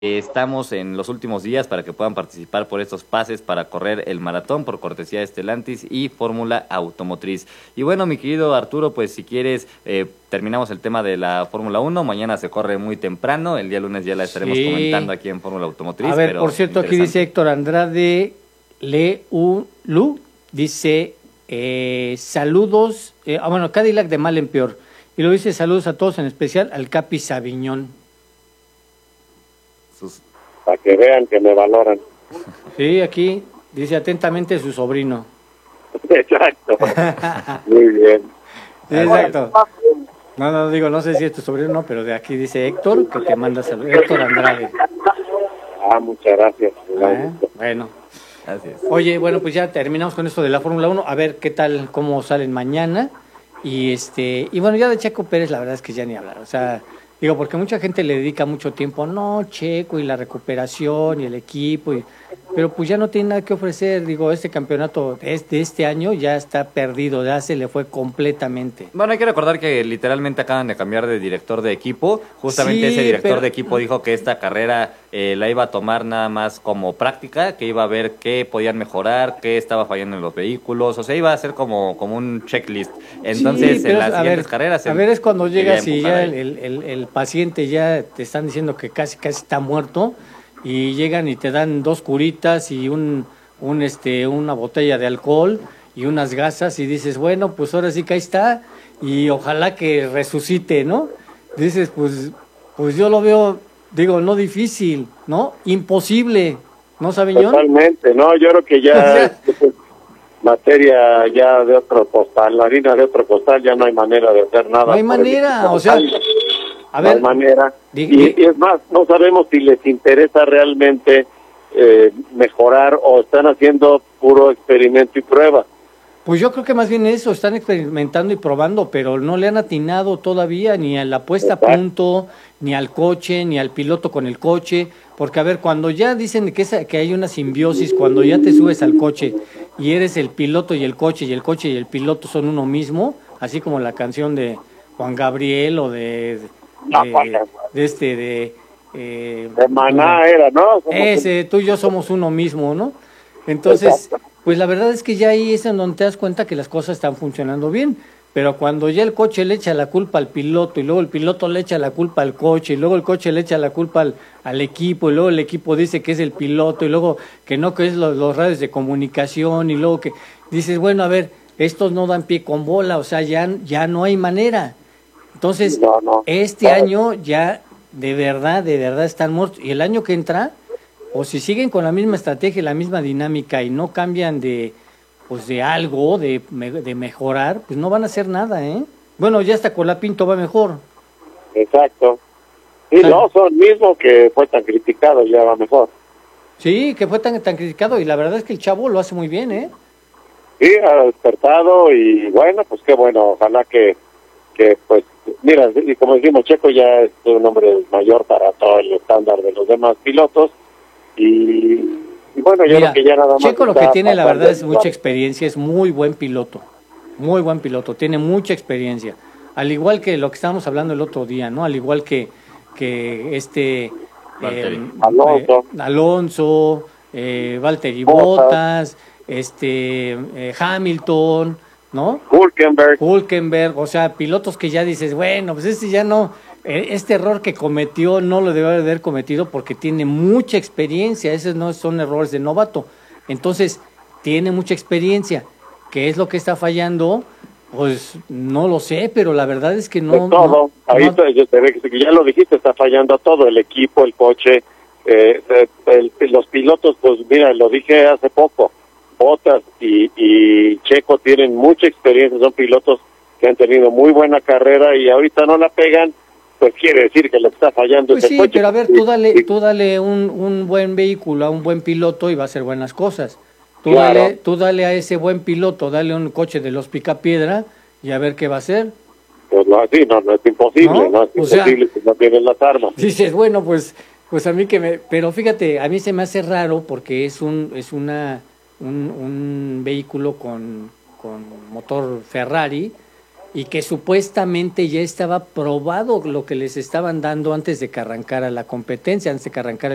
Estamos en los últimos días para que puedan participar por estos pases para correr el maratón por cortesía de Stellantis y Fórmula Automotriz. Y bueno, mi querido Arturo, pues si quieres, terminamos el tema de la Fórmula 1. Mañana se corre muy temprano, el día lunes ya la estaremos comentando aquí en Fórmula Automotriz. A ver, por cierto, aquí dice Héctor Andrade Leulu, dice saludos, bueno, Cadillac de mal en peor. Y lo dice saludos a todos, en especial al Capi Sabiñón. Para que vean que me valoran. Sí, aquí dice atentamente su sobrino. Exacto. Muy bien. Sí, exacto. No digo, no sé si es tu sobrino o no, pero de aquí dice Héctor, que te manda saludos. Héctor Andrade. Muchas gracias. Bueno. Gracias. Oye, bueno, pues ya terminamos con esto de la Fórmula 1. A ver qué tal, cómo salen mañana. Y bueno, ya de Checo Pérez, la verdad es que ya ni hablar. O sea, digo, porque mucha gente le dedica mucho tiempo, no, Checo y la recuperación y el equipo, pero pues ya no tiene nada que ofrecer. Digo, este campeonato de este año ya está perdido, ya se le fue completamente. Bueno, hay que recordar que literalmente acaban de cambiar de director de equipo. Justamente sí, ese director de equipo dijo que esta carrera la iba a tomar nada más como práctica, que iba a ver qué podían mejorar, qué estaba fallando en los vehículos, o sea, iba a ser como un checklist. Entonces, en las siguientes carreras... A ver, es cuando llegas y ya el paciente ya te están diciendo que casi está muerto, y llegan y te dan 2 curitas y una botella de alcohol y unas gasas, y dices, bueno, pues ahora sí que ahí está, y ojalá que resucite, ¿no? Dices, pues yo lo veo, digo, no difícil, ¿no? Imposible, ¿no, Sabiñón? Totalmente, no, yo creo que ya es materia ya de otro costal, la harina de otro costal, ya no hay manera de hacer nada. No hay manera, o sea... A ver, no hay manera. Y es más, no sabemos si les interesa realmente mejorar o están haciendo puro experimento y prueba. Pues yo creo que más bien eso, están experimentando y probando, pero no le han atinado todavía ni a la puesta a punto, ni al coche, ni al piloto con el coche, porque a ver, cuando ya dicen que hay una simbiosis, cuando ya te subes al coche y eres el piloto y el coche y el piloto son uno mismo, así como la canción de Juan Gabriel o de Maná era, ¿no? Tú y yo somos uno mismo, ¿no? Entonces, pues la verdad es que ya ahí es en donde te das cuenta que las cosas están funcionando bien, pero cuando ya el coche le echa la culpa al piloto y luego el piloto le echa la culpa al coche y luego el coche le echa la culpa al equipo y luego el equipo dice que es el piloto y luego que no, que es los radios de comunicación y luego que dices, bueno, a ver, estos no dan pie con bola, o sea, ya no hay manera. Entonces, este año ya de verdad están muertos. Y el año que entra, o si siguen con la misma estrategia y la misma dinámica y no cambian de algo, de mejorar, pues no van a hacer nada, ¿eh? Bueno, ya hasta Colapinto va mejor. Exacto. Y Lawson mismo, que fue tan criticado, ya va mejor. Sí, que fue tan criticado, y la verdad es que el chavo lo hace muy bien, ¿eh? Sí, ha despertado, y bueno, pues qué bueno, ojalá que pues, mira, y como decimos, Checo ya es un hombre mayor para todo el estándar de los demás pilotos, y bueno, yo creo que ya nada más... Checo lo que tiene, la verdad, es mucha experiencia, es muy buen piloto, tiene mucha experiencia, al igual que lo que estábamos hablando el otro día, ¿no? Al igual que Alonso, Valtteri Bottas, Hamilton, ¿no? Hülkenberg, o sea, pilotos que ya dices, bueno, pues ya no, este error que cometió no lo debe haber cometido porque tiene mucha experiencia, esos no son errores de novato, entonces tiene mucha experiencia. ¿Qué es lo que está fallando? Pues no lo sé, pero la verdad es que no... todo, ahí se ve que ya lo dijiste, está fallando todo, el equipo, el coche, los pilotos, pues mira, lo dije hace poco, Bottas y Checo tienen mucha experiencia, son pilotos que han tenido muy buena carrera y ahorita no la pegan, pues quiere decir que le está fallando pues ese coche. Pero a ver, tú dale un buen vehículo a un buen piloto y va a hacer buenas cosas. Tú dale a ese buen piloto, dale un coche de los Picapiedra y a ver qué va a hacer. Pues no, así no es imposible, no es imposible si no tienen las armas. Dices, bueno, pues a mí pero fíjate, a mí se me hace raro porque es un vehículo con motor Ferrari y que supuestamente ya estaba probado lo que les estaban dando antes de que arrancara la competencia, antes de que arrancara